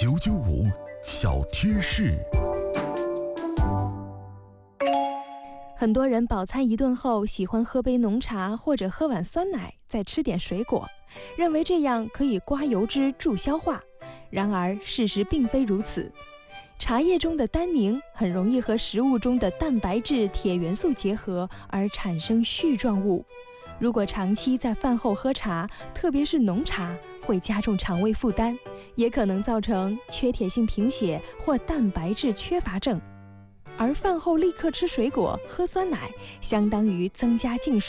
995小贴士。 很多人饱餐一顿后喜欢喝杯浓茶或者喝碗酸奶，再吃点水果，认为这样可以刮油脂助消化。然而事实并非如此。茶叶中的单宁很容易和食物中的蛋白质、铁元素结合而产生絮状物。如果长期在饭后喝茶，特别是浓茶，会加重肠胃负担，也可能造成缺铁性贫血或蛋白质缺乏症。而饭后立刻吃水果、喝酸奶，相当于增加进食。